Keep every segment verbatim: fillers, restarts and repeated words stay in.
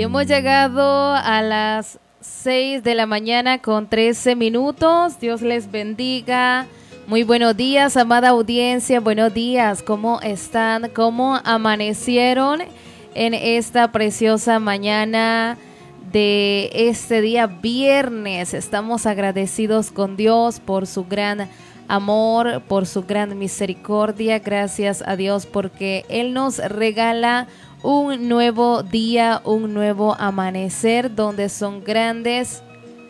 hemos llegado a las seis de la mañana con trece minutos. Dios les bendiga. Muy buenos días, amada audiencia. Buenos días. ¿Cómo están? ¿Cómo amanecieron en esta preciosa mañana de este día viernes? Estamos agradecidos con Dios por su gran amor, por su gran misericordia. Gracias a Dios porque Él nos regala un nuevo día, un nuevo amanecer donde son grandes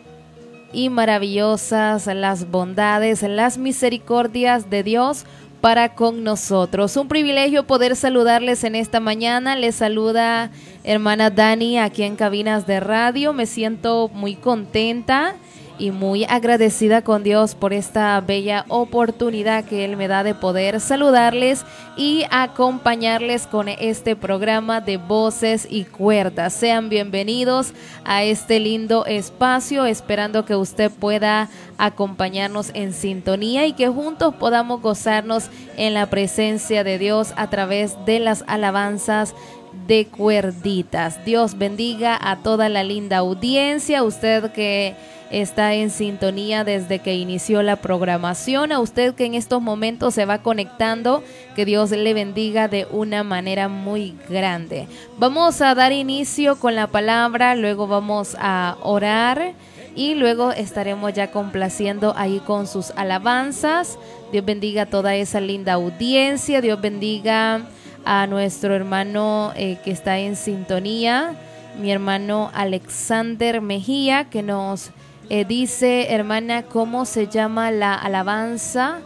y maravillosas las bondades, las misericordias de Dios para con nosotros. Un privilegio poder saludarles en esta mañana. Les saluda hermana Dani aquí en Cabinas de Radio. Me siento muy contenta y muy agradecida con Dios por esta bella oportunidad que Él me da de poder saludarles y acompañarles con este programa de Voces y Cuerdas. Sean bienvenidos a este lindo espacio, esperando que usted pueda acompañarnos en sintonía y que juntos podamos gozarnos en la presencia de Dios a través de las alabanzas de cuerditas. Dios bendiga a toda la linda audiencia, usted que está en sintonía desde que inició la programación, a usted que en estos momentos se va conectando, que Dios le bendiga de una manera muy grande. Vamos a dar inicio con la palabra, luego vamos a orar y luego estaremos ya complaciendo ahí con sus alabanzas. Dios bendiga a toda esa linda audiencia, Dios bendiga a nuestro hermano eh, que está en sintonía, mi hermano Alexander Mejía, que nos Eh, dice, hermana, ¿cómo se llama la alabanza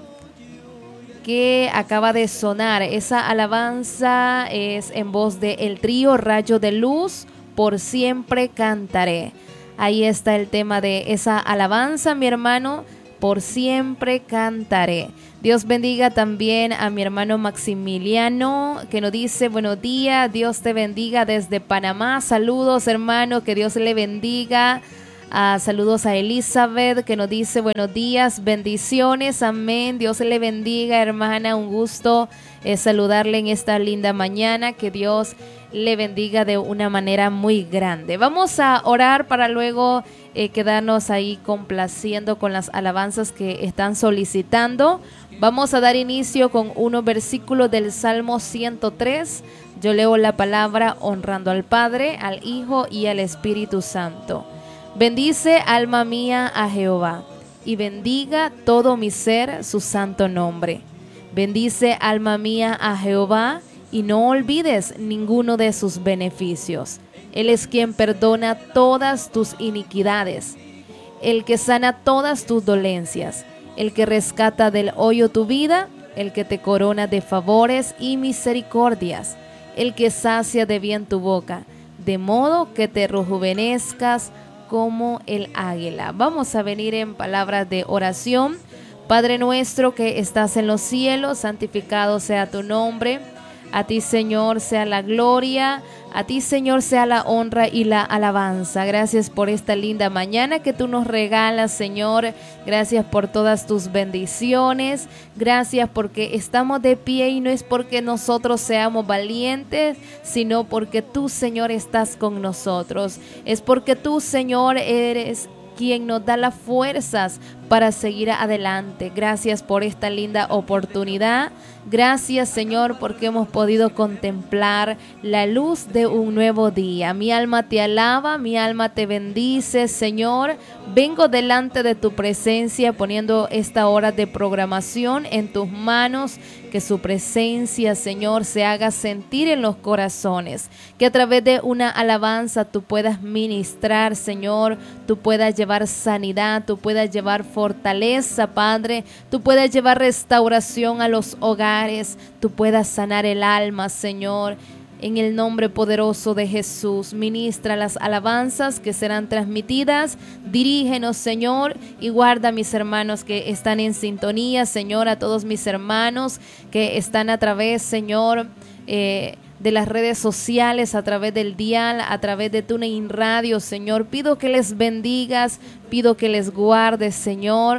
que acaba de sonar? Esa alabanza es en voz de el trío Rayo de Luz, Por Siempre Cantaré. Ahí está el tema de esa alabanza, mi hermano, Por Siempre Cantaré. Dios bendiga también a mi hermano Maximiliano, que nos dice, buenos días, Dios te bendiga desde Panamá. Saludos, hermano, que Dios le bendiga. Uh, saludos a Elizabeth, que nos dice buenos días, bendiciones, amén. Dios le bendiga, hermana, un gusto eh, saludarle en esta linda mañana. Que Dios le bendiga de una manera muy grande. Vamos a orar para luego eh, quedarnos ahí complaciendo con las alabanzas que están solicitando. Vamos a dar inicio con unos versículos del Salmo ciento tres. Yo leo la palabra honrando al Padre, al Hijo y al Espíritu Santo. Bendice, alma mía, a Jehová, y bendiga todo mi ser su santo nombre. Bendice, alma mía, a Jehová, y no olvides ninguno de sus beneficios. Él es quien perdona todas tus iniquidades, el que sana todas tus dolencias, el que rescata del hoyo tu vida, el que te corona de favores y misericordias, el que sacia de bien tu boca, de modo que te rejuvenezcas como el águila. Vamos a venir en palabras de oración. Padre nuestro que estás en los cielos, santificado sea tu nombre. A ti, Señor, sea la gloria, a ti, Señor, sea la honra y la alabanza. Gracias por esta linda mañana que tú nos regalas, Señor. Gracias por todas tus bendiciones. Gracias porque estamos de pie y no es porque nosotros seamos valientes, sino porque tú, Señor, estás con nosotros. Es porque tú, Señor, eres quien nos da las fuerzas para seguir adelante. Gracias por esta linda oportunidad. Gracias, Señor, porque hemos podido contemplar la luz de un nuevo día. Mi alma te alaba, mi alma te bendice, Señor. Vengo delante de tu presencia poniendo esta hora de programación en tus manos. Que su presencia, Señor, se haga sentir en los corazones. Que a través de una alabanza tú puedas ministrar, Señor. Tú puedas llevar sanidad, tú puedas llevar fortaleza, Padre. Tú puedas llevar restauración a los hogares. Tú puedas sanar el alma, Señor. En el nombre poderoso de Jesús, ministra las alabanzas que serán transmitidas. Dirígenos, Señor, y guarda a mis hermanos que están en sintonía, Señor, a todos mis hermanos que están a través, Señor, eh, de las redes sociales, a través del dial, a través de TuneIn Radio, Señor. Pido que les bendigas, pido que les guardes, Señor.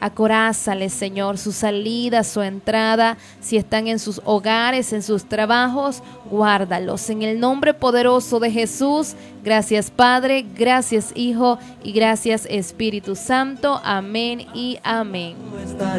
Acorázales, Señor, su salida, su entrada, si están en sus hogares, en sus trabajos, guárdalos. En el nombre poderoso de Jesús, gracias Padre, gracias Hijo y gracias Espíritu Santo. Amén y amén.